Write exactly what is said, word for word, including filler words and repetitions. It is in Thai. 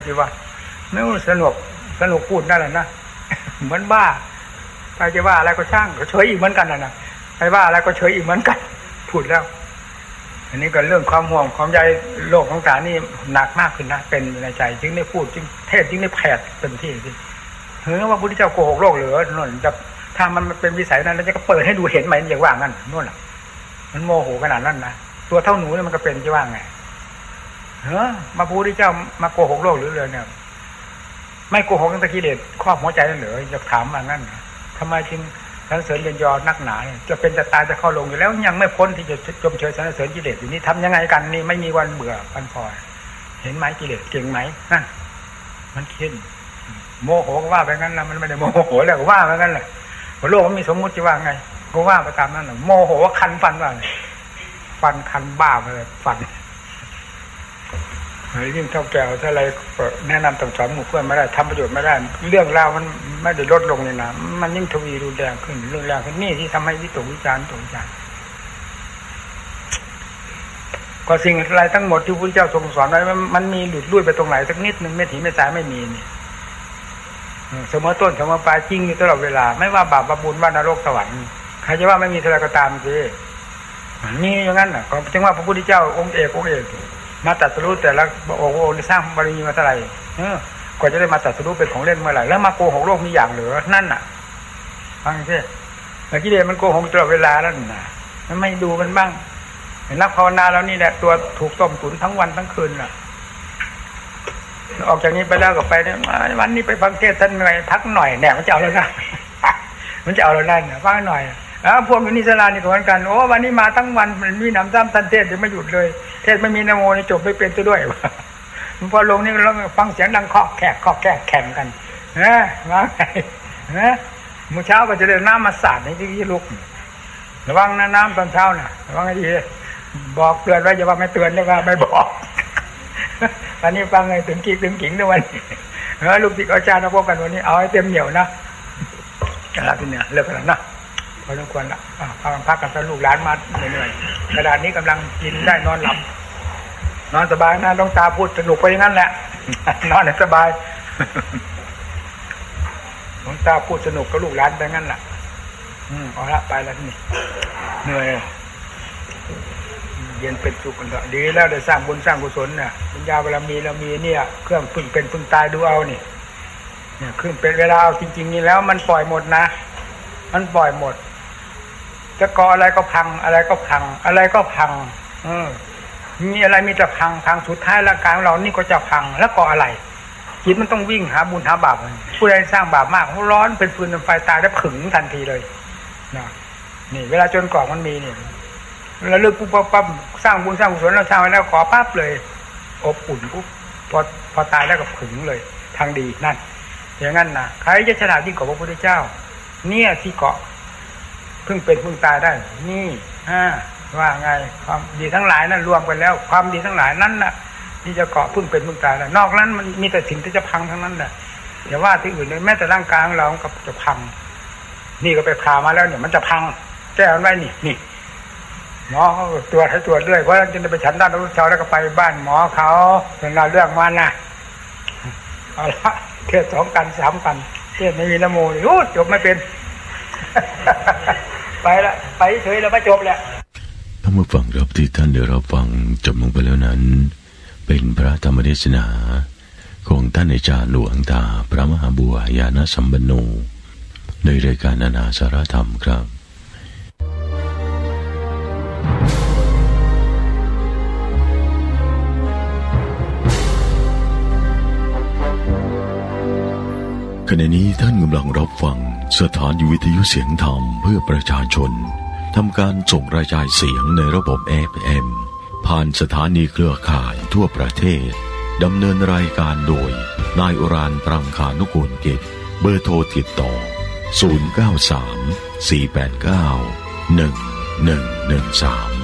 ที่ว่าไม่สนุกสนุกพูดนั่นแหละนะเหมือนบ้าใครจะว่าอะไรก็ช่างก็เฉยอีกเหมือนกันนะนะใครว่าอะไรก็เฉยอีกเหมือนกันพูดแล้วอันนี้ก็เรื่องความห่วงความใยโลกของสารนี่หนักมากขึ้นนะเป็นในใจจึงได้พูดจึงเทศจึงได้แผดเต็มที่สิเฮ้ยว่าพระพุทธเจ้าโกหกโลกเหรือนั่นจะถ้ามันเป็นวิสัยนั้นแล้วจะก็เปิดให้ดูเห็นไหมอย่างว่างั้นนู่นแหละมันโมโหขนาดนั้นนะตัวเท่าหนูเนี่ยมันก็เป็นจะว่าไงเฮ้ยมาพระพุทธเจ้ามาโกหกโลกหรือเลยเนี่ยไม่โกหกตั้งแต่กิเลสครอบหัวใจนั่นเหรอจะถามว่างั้นทำไมจึงสรรเสริญเยินยอนักหนาเนี่ยจะเป็นจะตายจะเข้าลงอยู่แล้วยังไม่พ้นที่จะชมเชยสรรเสริญกิเลสอยู่นี่ทำยังไงกันนี่ไม่มีวันเบื่อวันพอเห็นไหมกิเลสเก่งไหมนั่นมันเข้มโมโหก็ว่าไปงั้นนะมันไม่ได้โมโหแล้วก็ว่าไปงั้นแหละโลกมันมีสมมุติจะว่าไงก็ว่าไปตามนั้นแหละโมโหว่าคันฟันว่าฟันคันบ้าเลยฟันยิ่งเท่าแก่ถ้าอะไรแนะนำต่างสอนหมู่เพื่อนไม่ได้ทำประโยชน์ไม่ได้เรื่องราวมันไม่ได้ลดลงเลยนะมันยิ่งทวีรุนแรงขึ้นเรื่องแรงขึ้นนี่ที่ทำให้วิตกวิจารณ์ตกใจก็สิ่งอะไรทั้งหมดที่พระพุทธเจ้าทรงสอนไว้มันมีหลุดลุ่ยไปตรงไหนสักนิดนึงไม่ถีไม่สายไม่มีนี่เสมอต้นเสมอปลายจริงอยู่ตลอดเวลาไม่ว่าบาปบุญว่านรกสวรรค์ใครจะว่าไม่มีอะไรก็ตามสินี่อย่างนั้นน่ะก็จึงว่าพระพุทธเจ้าองค์เอกองค์เอกมาตรัสรู้แต่ละโอ้โหสร้างบารมีมาเท่าไหร่เออกว่าจะได้มาตรัสรู้เป็นของเล่นเมื่อไหร่แล้วมาโกหกโลกมีอย่างเหลือนั่นน่ะฟังสิแต่กิเลสมันโกหกตลอดเวลาแล้วน่ะมันไม่ดูมันบ้างนักภาวนาแล้วนี่แหละตัวถูกต้มตุ๋นทั้งวันทั้งคืนน่ะออกจากนี้ไปแล้วก็ไปเนี่ยวันนี้ไปฟังเทศน์ท่านเหนื่อยพักหน่อยแหน่มันจะเอาแล้วนะมันจะเอาแล้วนั่นฟังหน่อยอ้าวพวกมินิสลานี่เหมือนกันโอ้วันนี้มาทั้งวันมันมีน้ำซ้ำทันเทศยังไม่หยุดเลยเทศไม่มีนโมนี่จบไม่เป็นตัวด้วยพอลงนี่เราฟังเสียงดังเคาะแขกเคาะแขกแข่งกันนะว่าไงนะมื้อเช้าก็จะได้น้ำมาสาดในที่ลุกระวังนะน้ำตอนเช้าน่ะระวังให้ดีบอกเตือนไว้อย่าว่าไม่เตือนเลยว่าไม่บอกวันนี้ฟังไงถึงกิ๊กถึงกิ่งด้วยวันเออลูกศิษย์อาจารย์มาพบกันวันนี้เอาให้เต็มเหนียวนะอะไรที่เนี่ยเลิกกันนะพอสมควรละพักพักกันสักลูกหลานมาเหนื่อยๆกระดาษนี้กำลังกินได้นอนหลับนอนสบายนะต้องตาพูดสนุกไปอย่างนั้นแหละนอนสบายต้องตาพูดสนุกกับลูกหลานไปงั้นแหละอืมเอาละไปแล้วนี่เหนื่อยเย็นเป็นสุขกันก็ดีแล้วได้สร้างบุญสร้างกุศลเนี่ยปัญญาเวลามีเรามีเนี่ยเครื่องพึ่งเป็นพึ่งตายดูเอานี่เนี่ยเครื่องเป็นเวลาเอาจริงๆนี่แล้วมันปล่อยหมดนะมันปล่อยหมดจะก่ออะไรก็พังอะไรก็พังอะไรก็พังเออมีอะไรมีแต่พังพังสุดท้ายร่างกายของเรานี่ก็จะพังแล้วก่ออะไรจิตมันต้องวิ่งหาบุญหาบาปผู้ใดสร้างบาปมากเขาร้อนเป็นฟืนเป็นไฟตายแล้วผึ่งทันทีเลยนะนี่เวลาจนก่อมันมีนี่แล้วเลิกปุ๊บปั๊บสร้างบุญสร้างกุศลเราสร้างไว้แล้วขอปั๊บเลยอบอุ่นปุ๊บพอพอตายแล้วก็ผึ่งเลยทางดีนั่นอย่างนั้นนะใครจะฉลาดยิ่งกว่าพระพุทธเจ้าเนี่ยที่เกาะเพิ่งเป็นเพิ่งตายได้นี่อ่าว่าไงความดีทั้งหลายนั้นรวมกันแล้วความดีทั้งหลายนั้นน่ะที่จะเกาะเพิ่งเป็นเพิ่งตายได้นอกนั้นมันมีแต่สิ่งที่จะพังทั้งนั้นแหละอย่าว่าที่อื่นเลยแม้แต่ร่างกายของเราก็จะพังนี่ก็ไปผ่ามาแล้วเนี่ยมันจะพังแก้มันไว้นี่นี่หมอเขาตรวจให้ตรวจเรื่อยเพราะจะไปฉันด้านรุ่นเช้าแล้วก็ไปบ้านหมอเขาเป็นเราเรื่องมันนะเอาละเทศสองกันสามกันเทศไม่มีนโมนี่โอ้จบไม่เป็นไปละไปเฉยแล้วไม่จบแหละท่านผู้ฟังครับที่ท่านได้รับฟังจบลงไปแล้วนั้นเป็นพระธรรมเทศนาของท่านอาจารย์หลวงตาพระมหาบัวญาณสัมปันโนในรายการนานาสาระธรรมครับขณะนี้ท่านกำลังรับฟังสถานีวิทยุเสียงธรรมเพื่อประชาชนทำการส่งกระจายเสียงในระบบ เอฟ เอ็ม ผ่านสถานีเครือข่ายทั่วประเทศดำเนินรายการโดยนายอุรานปรังคานุกูลกิจเบอร์โทรติดต่อศูนย์ เก้า สาม สี่ แปด เก้า หนึ่ง หนึ่ง หนึ่ง สาม